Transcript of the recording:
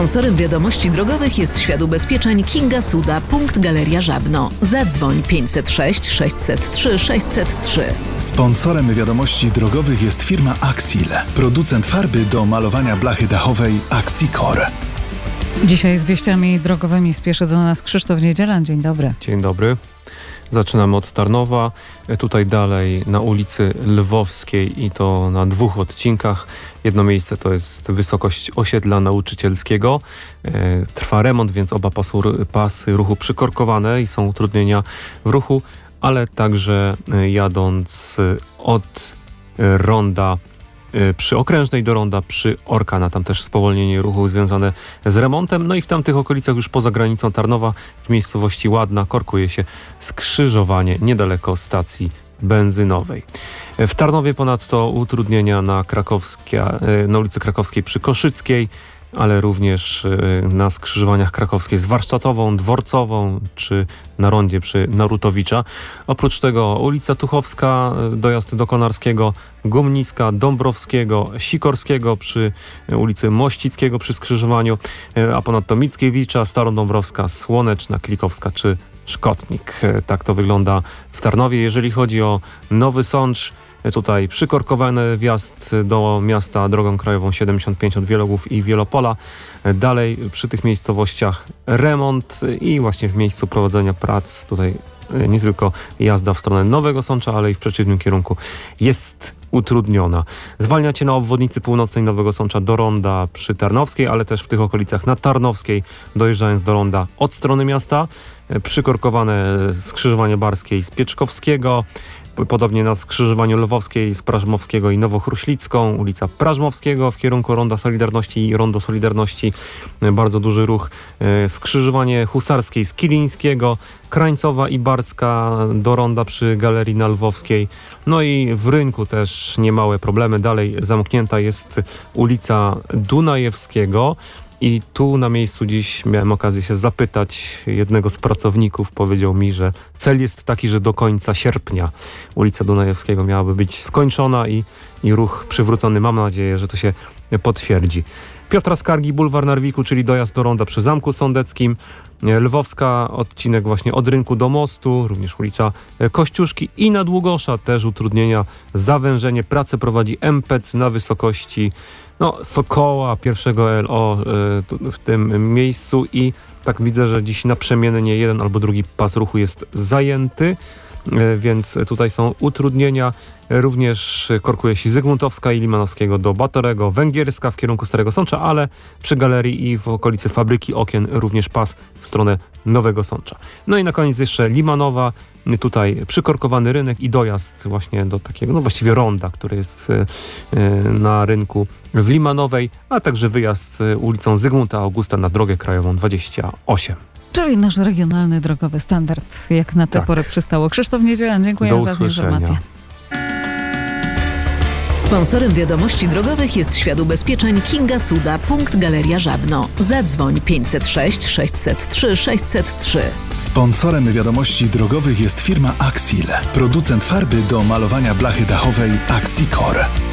Sponsorem wiadomości drogowych jest Świat Ubezpieczeń Kinga Suda, punkt Galeria Żabno. Zadzwoń 506 603 603. Sponsorem wiadomości drogowych jest firma Axil, producent farby do malowania blachy dachowej Axicor. Dzisiaj z wieściami drogowymi spieszy do nas Krzysztof Niedziela. Dzień dobry. Dzień dobry. Zaczynamy od Tarnowa, tutaj dalej na ulicy Lwowskiej i to na 2 odcinkach. Jedno miejsce to jest wysokość osiedla nauczycielskiego. Trwa remont, więc oba pasy ruchu przykorkowane i są utrudnienia w ruchu, ale także jadąc od ronda przy Okrężnej do ronda przy Orkana. Tam też spowolnienie ruchu związane z remontem. No i w tamtych okolicach już poza granicą Tarnowa w miejscowości Ładna korkuje się skrzyżowanie niedaleko stacji benzynowej. W Tarnowie ponadto utrudnienia na ulicy Krakowskiej przy Koszyckiej, ale również na skrzyżowaniach krakowskiej z Warsztatową, Dworcową czy na rondzie przy Narutowicza. Oprócz tego ulica Tuchowska, dojazd do Konarskiego, Gumniska, Dąbrowskiego, Sikorskiego przy ulicy Mościckiego przy skrzyżowaniu, a ponadto Mickiewicza, Starodąbrowska, Słoneczna, Klikowska czy Szkotnik. Tak to wygląda w Tarnowie. Jeżeli chodzi o Nowy Sącz, tutaj przykorkowany wjazd do miasta drogą krajową 75 od Wielogłów i Wielopola. Dalej przy tych miejscowościach remont i właśnie w miejscu prowadzenia prac tutaj nie tylko jazda w stronę Nowego Sącza, ale i w przeciwnym kierunku jest utrudniona. Zwalniacie na obwodnicy północnej Nowego Sącza do ronda przy Tarnowskiej, ale też w tych okolicach na Tarnowskiej, dojeżdżając do ronda od strony miasta. Przykorkowane skrzyżowanie Barskiej z Pieczkowskiego, podobnie na skrzyżowaniu Lwowskiej z Prażmowskiego i Nowochruślicką, ulica Prażmowskiego w kierunku Ronda Solidarności i Rondo Solidarności. Bardzo duży ruch. Skrzyżowanie Husarskiej z Kilińskiego, Krańcowa i Barska do ronda przy Galerii na Lwowskiej. No i w Rynku też niemałe problemy. Dalej zamknięta jest ulica Dunajewskiego. I tu na miejscu dziś miałem okazję się zapytać jednego z pracowników. Powiedział mi, że cel jest taki, że do końca sierpnia ulica Dunajewskiego miałaby być skończona i ruch przywrócony. Mam nadzieję, że to się potwierdzi. Piotra Skargi, bulwar Narwiku, czyli dojazd do ronda przy Zamku Sądeckim. Lwowska, odcinek właśnie od Rynku do Mostu, również ulica Kościuszki i na Długosza też utrudnienia, zawężenie. Pracę prowadzi MPC na wysokości Sokoła, pierwszego LO w tym miejscu i tak widzę, że dziś naprzemiennie jeden albo drugi pas ruchu jest zajęty, więc tutaj są utrudnienia. Również korkuje się Zygmuntowska i Limanowskiego do Batorego, Węgierska w kierunku Starego Sącza, ale przy Galerii i w okolicy Fabryki Okien również pas w stronę Nowego Sącza. No i na koniec jeszcze Limanowa, tutaj przykorkowany rynek i dojazd właśnie do takiego, właściwie ronda, który jest na rynku w Limanowej, a także wyjazd ulicą Zygmunta Augusta na drogę krajową 28. Czyli nasz regionalny drogowy standard, jak na tę porę przystało. Krzysztof Niedziela, dziękuję za tę informację. Sponsorem wiadomości drogowych jest Świat Ubezpieczeń Kinga Suda, punkt Galeria Żabno. Zadzwoń 506 603 603. Sponsorem wiadomości drogowych jest firma Axil, producent farby do malowania blachy dachowej Axicor.